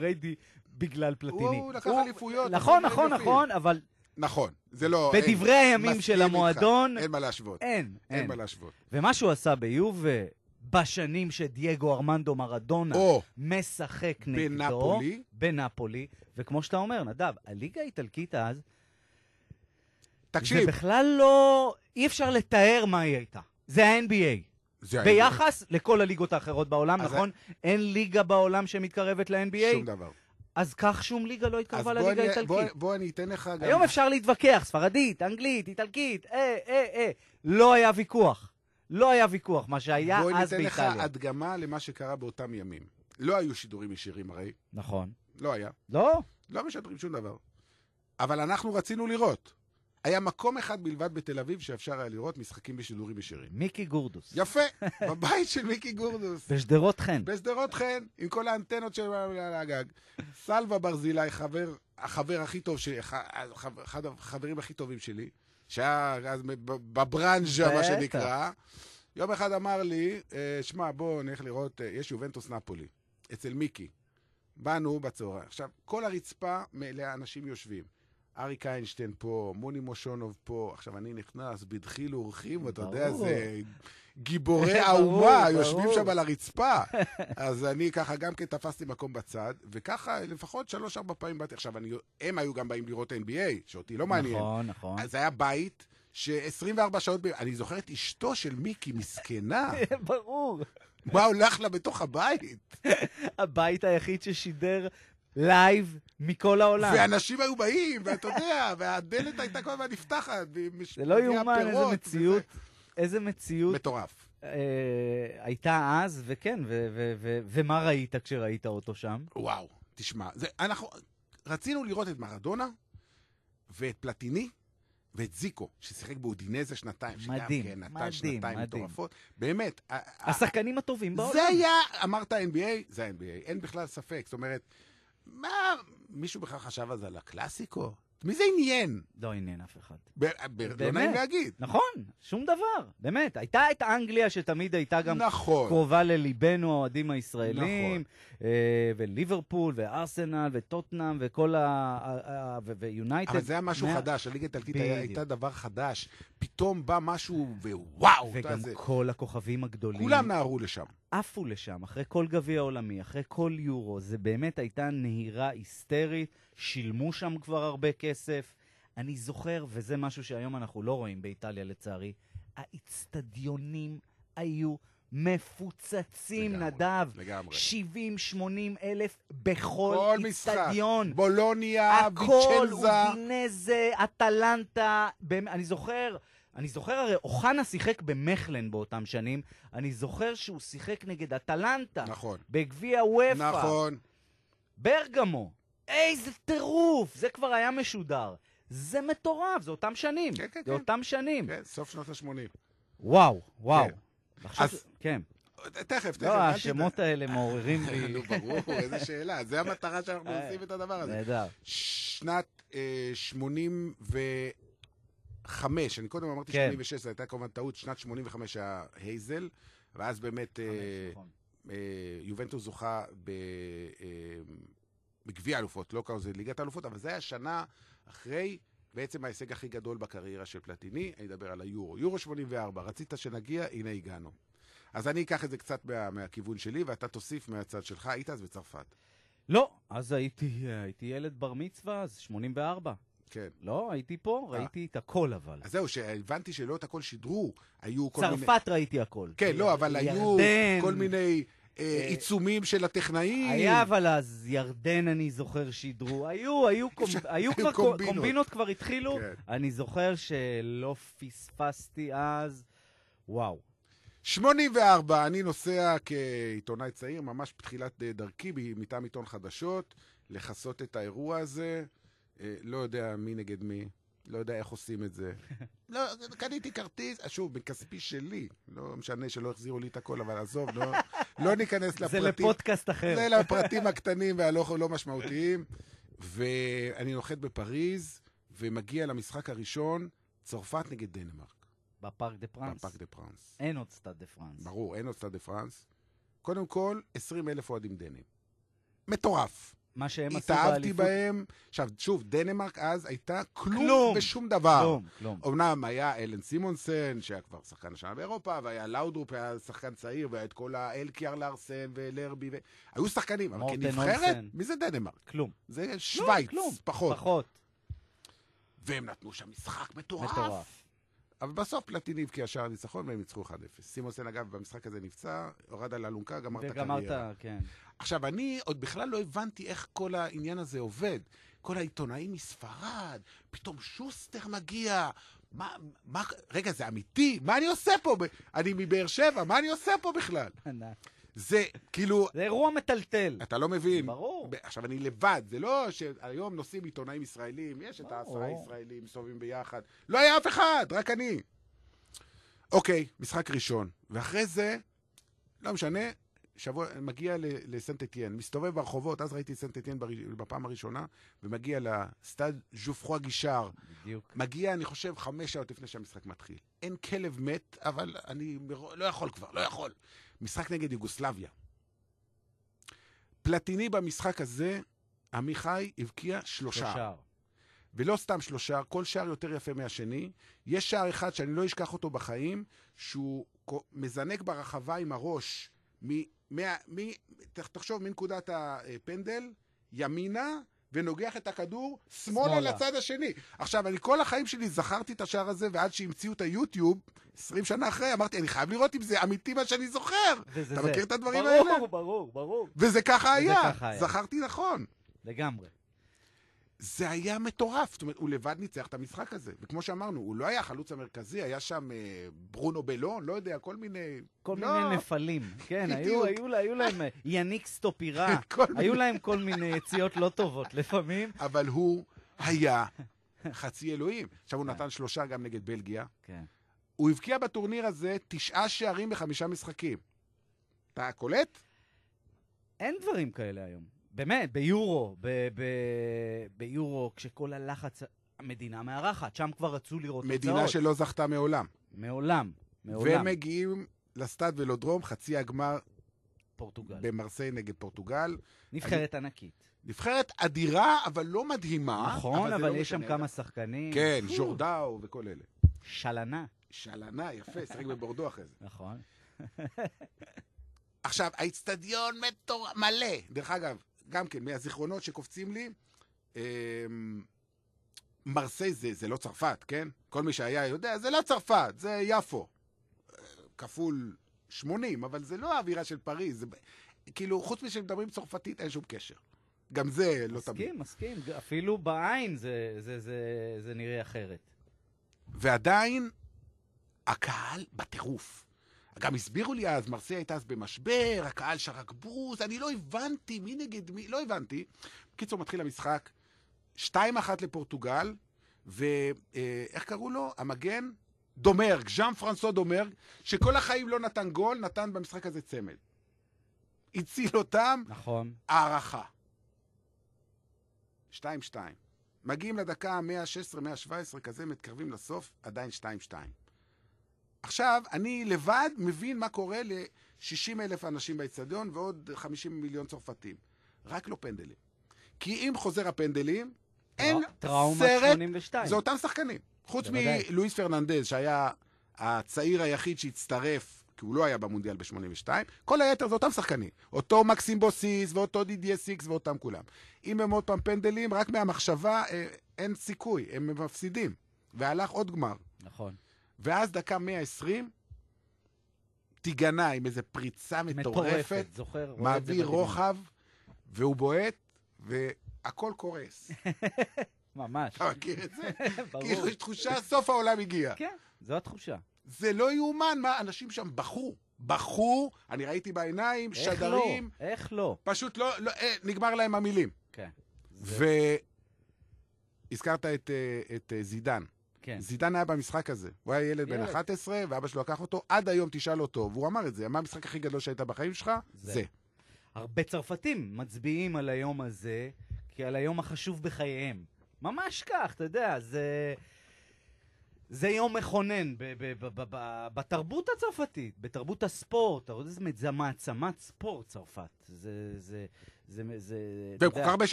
בריידי בגלל פלטיני. הוא לקח אליפויות. נכון, אבל... נכון, זה לא... בדברי הימים של המועדון... אין מה להשוות. אין מה להשוות. ומה שהוא עשה ביובה, בשנים שדייגו ארמנדו מרדונה משחק נגדו... בנאפולי. וכמו שאתה אומר, נדב, הליגה האיטלקית אז... תקשיב. זה בכלל לא... אי אפשר לתאר מה היא הייתה. זה ה-NBA. ביחס לכל הליגות האחרות בעולם, נכון? אין ליגה בעולם שמתקרבת ל-NBA. שום דבר. אז כך שום ליגה לא התקרבה לליגה האיטלקית. בוא אני אתן לך גם... היום אפשר להתווכח, ספרדית, אנגלית, איטלקית, לא היה ויכוח. לא היה ויכוח, מה שהיה אז באיטליה. בוא ניתן לך הדגמה למה שקרה באותם ימים. לא היו שידורים ישירים הרי. נכון. לא היה. לא? לא משדרים שום דבר. אבל אנחנו רצינו לראות. היה מקום אחד בלבד בתל אביב שאפשר היה לראות משחקים בשידורים ישירים. מיקי גורדוס. יפה, בבית של מיקי גורדוס. בשדרות חן. בשדרות חן, עם כל האנטנות של הגג. סלווה ברזילי, החבר הכי טוב, אחד החברים הכי טובים שלי, שהיה בברנז'ה, מה שנקרא, יום אחד אמר לי, שמע, בוא נלך לראות, יש יובנטוס נפולי, אצל מיקי. באנו בצהריים. עכשיו, כל הרצפה מלאה אנשים יושבים. אריק איינשטיין פה, מוני מושונוב פה, עכשיו אני נכנס, בדחילו אורחים, ואתה יודע, זה גיבורי האומה, יושבים שם על הרצפה. אז אני ככה גם כן תפסתי מקום בצד, וככה לפחות 3-4 פעמים באתי. עכשיו, הם היו גם באים לראות NBA, שאותי לא מעניין. נכון. אז היה בית ש-24 שעות, אני זוכר את אשתו של מיקי, מסכנה. ברור. מה הולך לה בתוך הבית? הבית היחיד ששידר לייב מכל העולם. ואנשים היו באים, ואתה יודע, והדלת הייתה כל הזמן נפתחת. זה לא יאומן, איזה מציאות. מטורף. הייתה אז, וכן, ומה ראית כשראית אותו שם? וואו, תשמע, אנחנו רצינו לראות את מרדונה, ואת פלטיני, ואת זיקו, ששיחק באודינזה שנתיים. מדהים, נתן שנתיים מטורפות. באמת. השחקנים הטובים בעולם. זה היה, אמרת NBA, זה NBA. אין בכלל ספק. זאת אומרת, מה, מישהו בכלל חשב על זה, על הקלאסיקו? מי זה עניין? לא עניין אף אחד. לא נעים להגיד. נכון, שום דבר, באמת. הייתה את אנגליה שתמיד הייתה גם נכון. קרובה לליבנו, האוהדים הישראלים, נכון. וליברפול, וארסנל, וטוטנאם, וכל ויונייטד. אבל זה היה משהו חדש, הליגה האיטלקית הייתה דבר חדש. פתאום בא משהו, ווואו. וגם כל הכוכבים הגדולים. כולם נערו לשם. עפו לשם, אחרי כל גביע עולמי, אחרי כל יורו. זה באמת הייתה נהירה היסטרית. שילמו שם כבר הרבה כסף. אני זוכר, וזה משהו שהיום אנחנו לא רואים באיטליה לצערי, האצטדיונים היו מפוצצים, לגמרי, נדב. לגמרי. 70-80 אלף בכל אצטדיון. בולוניה, הכל, ויצ'נזה. אודינזה, אטלנטה. אני זוכר הרי, אוחנה שיחק במכלן באותם שנים. אני זוכר שהוא שיחק נגד אטלנטה. נכון. בגביע וופא. נכון. ברגמו. איזה טירוף! זה כבר היה משודר. זה מטורף, זה אותם שנים. כן, כן, זה אותם שנים. כן, סוף שנות ה-80. וואו. אז... כן. תכף. לא, השמות האלה מעוררים לי. נו, ברור, איזה שאלה. זה המטרה שאנחנו עושים את הדבר הזה. נהדר. שנת 85, אני קודם אמרתי 86, זו הייתה כמובן טעות, שנת 85 היה הייזל, ואז באמת יובנטוס זוכה בגביע אלופות, לא קראו זה ליגת אלופות, אבל זה היה שנה אחרי בעצם ההישג הכי גדול בקריירה של פלטיני, אני אדבר על היורו. יורו 84, רצית שנגיע, הנה הגענו. אז אני אקח את זה קצת מהכיוון שלי, ואתה תוסיף מהצד שלך, היית אז בצרפת. לא, אז הייתי ילד בר מצווה, אז 84. כן. לא, הייתי פה, ראיתי את הכל אבל. אז זהו, שהבנתי שלא את הכל שידרו, היו כל מיני... צרפת ראיתי הכל. כן, לא, אבל היו כל מיני עיצומים של הטכנאים. היה, אבל אז ירדן אני זוכר שידרו. היו כבר קומבינות כבר התחילו. אני זוכר שלא פספסתי אז. וואו. 84, אני נוסע כעיתונאי צעיר, ממש בתחילת דרכי, מטעם עיתון חדשות, לחסות את האירוע הזה. לא יודע מי נגד מי, לא יודע איך עושים את זה. לא, קניתי כרטיס, שוב, בכספי שלי. לא משנה שלא החזירו לי את הכל, אבל עזוב, לא ניכנס לפרטים. זה לפודקאסט אחר. זה לפרטים הקטנים והלא משמעותיים. ואני נוחת בפריז, ומגיע למשחק הראשון, צרפת נגד דנמרק. בפארק דה פרנס. בפארק דה פרנס. אין עוד סטאד דה פרנס. ברור, אין עוד סטאד דה פרנס. קודם כל, 20,000 אוהדים דנים. מטורף. מה שהם עשו התאהבתי באליפות. בהם. עכשיו, שוב, דנמרק אז הייתה כלום ושום דבר. כלום. אמנם היה אלן סימונסן, שהיה כבר שחקן השנה באירופה, והיה לאודרופ, היה שחקן צעיר, והיה את כל האלקיאר לארסן ולרבי, היו שחקנים, אבל כנבחרת, מי זה דנמרק? כלום. זה שווייץ, פחות. והם נתנו שם משחק מטורף. אבל בסוף פלטיני הבקיע שער ניצחון והם ניצחו 1-0. סימונסן אגב במשחק הזה נפצע, הורד על אלונקה, גמר את הקריירה. כן. עכשיו אני עוד בכלל לא הבנתי איך כל העניין הזה עובד. כל העיתונאים מספרד, פתאום שוסטר מגיע. רגע, זה אמיתי? מה אני עושה פה? אני מבאר שבע, מה אני עושה פה בכלל? זה כאילו... זה אירוע מטלטל. אתה לא מבין. ברור. עכשיו, אני לבד. זה לא שהיום נוסעים עיתונאים ישראלים, יש את 10 ישראלים, מסתובבים ביחד. לא היה אף אחד, רק אני. אוקיי, משחק ראשון. ואחרי זה, לא משנה, שבוע, מגיע לסנט אתיין. מסתובב ברחובות, אז ראיתי סנט אתיין בפעם הראשונה, ומגיע לסטאד ז'ופרוע גישר. בדיוק. מגיע, אני חושב, 5 שעות לפני שהמשחק מתחיל. אין כלב מת, אבל אני לא יכול כבר, לא יכול. משחק נגד יוגוסלביה. פלטיני במשחק הזה, עמיחי הבקיע 3. ולא סתם 3, כל שער יותר יפה מהשני. יש שער אחד שאני לא אשכח אותו בחיים, שהוא מזנק ברחבה עם הראש, תחשוב מנקודת הפנדל, ימינה, ונוגח את הכדור שמאלה לצד השני. עכשיו, אני כל החיים שלי זכרתי את השער הזה, ועד שהמציאו את היוטיוב, 20 שנה אחרי, אמרתי, אני חייב לראות אם זה אמיתי מה שאני זוכר. אתה מכיר את הדברים האלה? ברור. וזה ככה היה. זכרתי נכון. לגמרי. זה היה מטורף. זאת אומרת, הוא לבד ניצח את המשחק הזה. וכמו שאמרנו, הוא לא היה חלוץ המרכזי, היה שם ברונו בלון, לא יודע, כל מיני נפלים. כן, היו להם יניק סטופירה, היו להם כל מיני יציאות לא טובות לפעמים. אבל הוא היה חצי אלוהים. עכשיו הוא נתן 3 גם נגד בלגיה. כן. הוא הבקיע בטורניר הזה 9 שערים ב5 משחקים. אתה קולט? אין דברים כאלה היום. באמת, ביורו, כשכל הלחץ, המדינה מארחת, שם כבר רצו לראות תוצאות. מדינה שלא זכתה מעולם. מעולם. והם מגיעים לסטאד ולודרום, חצי הגמר פורטוגל. במרסיי נגד פורטוגל. נבחרת ענקית. נבחרת אדירה, אבל לא מדהימה. נכון, אבל יש שם כמה שחקנים. כן, ז'ורדאו וכל אלה. שלנה, יפה, שחק בבורדו אחרי זה. נכון. עכשיו, האצטדיון מלא. דרך אגב, גם כן, מהזיכרונות שקופצים לי, מרסיי זה לא צרפת, כן? כל מי שהיה יודע, זה לא צרפת, זה יפו. כפול 80, אבל זה לא האווירה של פריז. זה, כאילו, חוץ משמדברים צרפתית, אין שום קשר. גם זה לא תמיד. מסכים. אפילו בעין זה נראה אחרת. ועדיין, הקהל בטירוף. גם הסבירו לי אז, מרסיי הייתה אז במשבר, הקהל שרק בוז, אני לא הבנתי מי נגד מי, לא הבנתי. בקיצור, מתחיל המשחק, 2-1 לפורטוגל, ואיך קראו לו? המגן? דומרג, ז'אן פרנסו דומרג, שכל החיים לא נתן גול, נתן במשחק הזה צמד. הציל אותם, נכון. הערכה. 2-2. מגיעים לדקה 116-117, כזה מתקרבים לסוף, עדיין 2-2. עכשיו, אני לבד מבין מה קורה ל-60,000 אנשים באצטדיון ועוד 50 מיליון צרפתים. רק לא פנדלים. כי אם חוזר הפנדלים, אין סרט, 82. זה אותם שחקנים. חוץ מלואיס פרננדז, שהיה הצעיר היחיד שהצטרף, כי הוא לא היה במונדיאל ב-82, כל היתר זה אותם שחקנים. אותו מקסים בוסיס ואותו דידיה סיקס ואותם כולם. אם הם עוד פעם פנדלים, רק מהמחשבה אין סיכוי, הם מפסידים. והלך עוד גמר. נכון. ואז דקה 120, תיגנה עם איזו פריצה מטורפת, מעביר רוחב, והוא בועט, והכל קורס. ממש. אתה מכיר את זה? כאילו יש תחושה, סוף העולם הגיע. כן, זו התחושה. זה לא יאומן מה, אנשים שם בכו, אני ראיתי בעיניים, שדרים. איך לא? פשוט לא, נגמר להם המילים. כן. והזכרת את זידן. כן. זידן היה במשחק הזה. הוא היה ילד בן 11, ואבא שלו לקח אותו. עד היום תשאל אותו, והוא אמר את זה. מה המשחק הכי גדול שהיית בחיים שלך? זה. הרבה צרפתים מצביעים על היום הזה, כי על היום החשוב בחייהם. ממש כך, אתה יודע, זה יום מכונן בתרבות הצרפתית, בתרבות הספורט. זה מעצמת ספורט, צרפת. זה, אתה והם כל יודע, כך הרבה